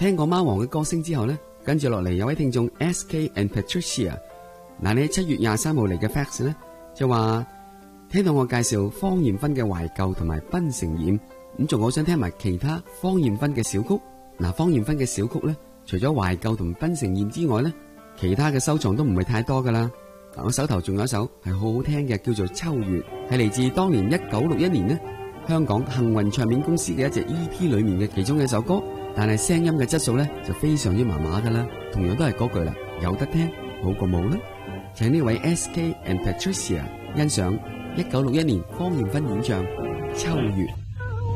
聽過貓王嘅歌聲之後呢，跟住落嚟有位聽眾 SK and Patricia， 嗱，你7月23號嚟嘅 fax 呢，就話聽到我介紹芳艷芬嘅懷舊同埋檳城艷，咁仲好想聽埋其他芳艷芬嘅小曲。嗱，芳艷芬嘅小曲呢，除咗懷舊同檳城艷之外呢，其他嘅收藏都唔係太多噶啦。我手頭仲有一首係好好聽嘅，叫做《秋月》，係嚟自當年1961年呢香港幸運唱片公司嘅一隻 EP 裏面嘅其中一首歌，但係聲音嘅質素呢就非常之麻麻噶啦。同樣都係嗰句啦，有得聽好過冇啦。請呢位 SK and Patricia 欣賞1961年芳艷芬演唱《秋月》。